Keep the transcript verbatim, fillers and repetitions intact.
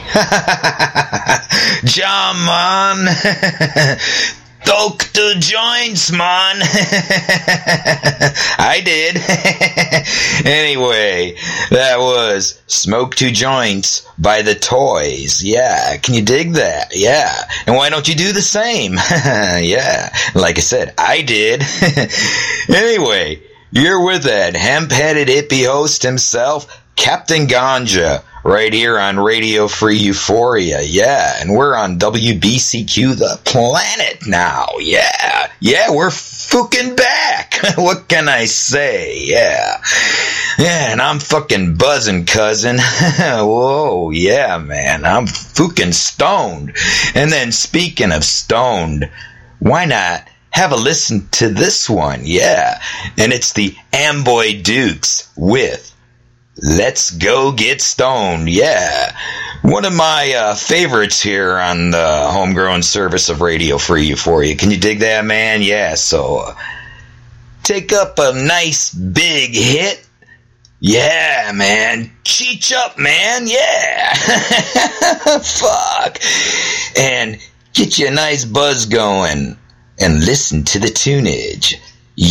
Jam, man. Talk to joints, man. I did. Anyway, that was Smoke Two Joints by The Toys. Yeah, can you dig that? Yeah. And why don't you do the same? Yeah. Like I said, I did. Anyway, you're with that hemp-headed hippie host himself, Captain Ganja, right here on Radio Free Euphoria. Yeah, and we're on W B C Q The Planet now. Yeah, yeah, we're fucking back. What can I say? Yeah, yeah, and I'm fucking buzzing, cousin. Whoa, yeah, man, I'm fucking stoned. And then speaking of stoned, why not have a listen to this one? Yeah, and it's the Amboy Dukes with Let's Go Get Stoned. Yeah, one of my uh, favorites here on the homegrown service of Radio Free Euphoria. Can you dig that, man? Yeah, so uh, take up a nice big hit. Yeah, man. Cheech up, man. Yeah. Fuck. And get you a nice buzz going and listen to the tunage.